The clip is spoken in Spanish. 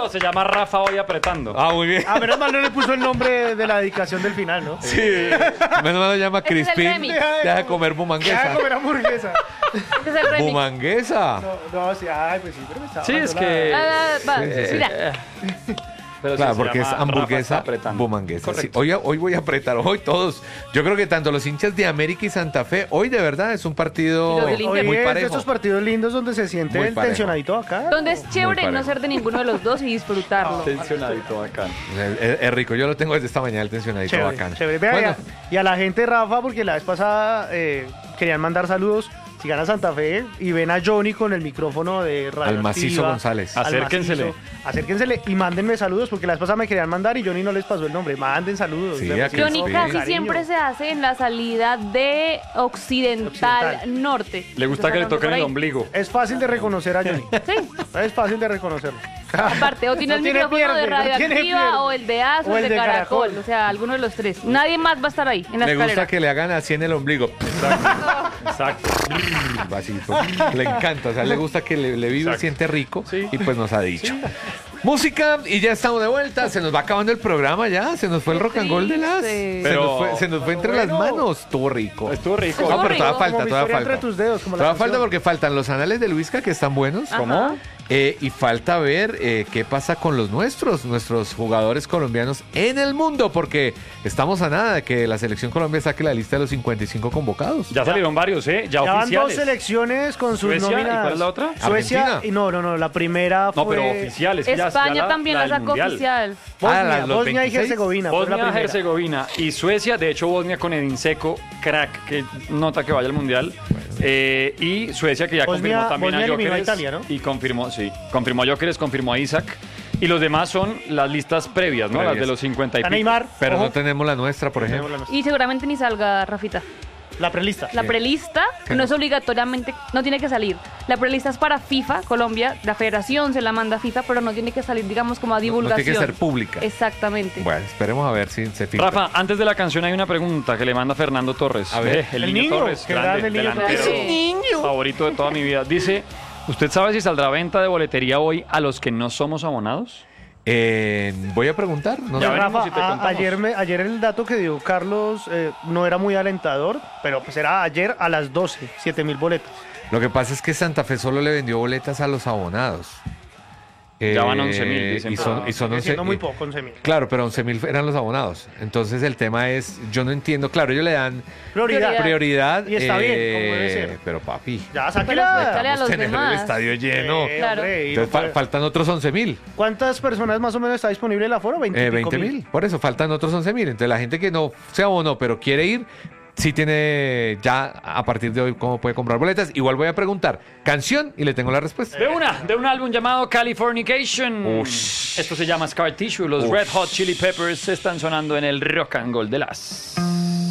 No, se llama Rafa hoy apretando. Ah, muy bien. Ah, menos mal no le puso el nombre de la dedicación del final, ¿no? Sí. Menos mal lo llama Ese es el Crispín. remix. Deja de comer Ya bumanguesa. comer hamburguesa. Ese es el remix. Bumanguesa. No, sí, ay, pues sí, pero me estaba Sí, es dando que... Mira, Pero sí, Claro, se porque es llama Rafa hamburguesa está apretando. bumanguesa. Sí, Correcto. hoy voy a apretar, hoy todos. Yo creo que tanto los hinchas de América y Santa Fe, hoy de verdad es un partido Y los del Hoy muy es de parejo. estos partidos lindos donde se siente Muy el parejo. tensionadito acá. donde es chévere parejo. no ser de ninguno de los dos y disfrutarlo. Tensionadito bacán. Es rico, yo lo tengo desde esta mañana el tensionadito Chévere, bacano. chévere. Vea, Bueno, y a la gente, Rafa, porque la vez pasada querían mandar saludos. Si gana Santa Fe y ven a Johnny con el micrófono de Radio Al Macizo Activa, González. al Acérquensele. Macizo, acérquensele y mándenme saludos porque la vez pasada me querían mandar y Johnny no les pasó el nombre. Manden saludos. Sí, de a que Johnny sí. casi cariño. siempre se hace en la salida de occidental, norte. Le gusta que le toquen el ombligo. Es fácil de reconocer a Johnny. Sí, Es fácil de reconocerlo. aparte, o tiene No el tiene micrófono pierde, de no tiene pierde. Radioactiva, o el de AS, o el de Caracol. O sea, alguno de los tres. Nadie más va a estar ahí, en la le escalera. gusta que le hagan así en el ombligo. Exacto. Vasito. Le encanta, o sea, le gusta que le vive, Exacto. siente rico Sí. y pues nos ha dicho. Música y ya estamos de vuelta. Se nos va acabando el programa ya. Se nos fue el Qué rock and roll de las. triste. Pero- Se nos fue entre las manos. Estuvo rico. Estuvo rico. Estuvo No, pero rico. todavía falta, Como mi todavía historia falta. entre tus dedos, como la Todavía falta canción. porque faltan los anales de Luisca que están buenos. Ajá. ¿Cómo? Y falta ver qué pasa con nuestros jugadores colombianos en el mundo, porque estamos a nada de que la selección Colombia saque la lista de los 55 convocados. Ya salieron varios, ¿eh? Ya Ya van dos oficiales. selecciones con sus Suecia, ¿y nóminas. cuál es la otra? Suecia Argentina. y no, la primera fue No, pero oficiales. ya España también la del sacó Mundial. oficial. Bosnia, los Bosnia y 26. Herzegovina. fue la Bosnia, primera. Herzegovina y Suecia, de hecho Bosnia con Edin Seco, crack, que nota que vaya al Mundial. Y Suecia que ya Bosnia- confirmó también Bosnia a eliminó a Gyökeres. Italia, ¿no? Y confirmó, sí, confirmó a Gyökeres, confirmó a Isaac. Y los demás son las listas previas, ¿no? Previas. Las de los 50 y Está pico. Neymar. Pero ojo, no tenemos la nuestra, por ejemplo. tenemos la- Y seguramente ni salga, Rafita. La prelista. La prelista no es obligatoriamente, no tiene que salir. La prelista es para FIFA, Colombia, la federación se la manda a FIFA, pero no tiene que salir, digamos, como a No divulgación. tiene que ser pública. Exactamente. Bueno, esperemos a ver si se filtra. Rafa, antes de la canción hay una pregunta que le manda Fernando Torres. A ver. El El niño niño, Torres, qué grande, grande el niño delantero, Torres. Es un niño. favorito de toda mi vida. Dice, ¿usted sabe si saldrá venta de boletería hoy a los que no somos abonados? Voy a preguntar. No Ya sé. veremos Rafa, si te contamos. ayer el dato que dio Carlos no era muy alentador, pero pues era ayer a las 12, 7.000 boletas. Lo que pasa es que Santa Fe solo le vendió boletas a los abonados. Ya van 11.000, dicen Y por son, ahí. y son Sigue 11, siendo muy poco, 11.000. Claro, pero 11.000 eran los abonados. Entonces el tema es, yo no entiendo. Claro, ellos le dan prioridad. Y está bien, como debe ser. Pero papi, Ya, Pero sáquela. dale a vamos los a tener el demás. estadio lleno. Claro. Entonces faltan otros 11.000. ¿Cuántas personas más o menos está disponible el aforo? 20.000. Por eso faltan otros 11.000. Entonces la gente que no se abonó, pero quiere ir, sí tiene ya a partir de hoy cómo puede comprar boletas. Igual voy a preguntar canción y le tengo la respuesta. De un álbum llamado Californication. Ush. Esto se llama Scar Tissue. Los Ush. Red Hot Chili Peppers están sonando en el Rock and Roll de las.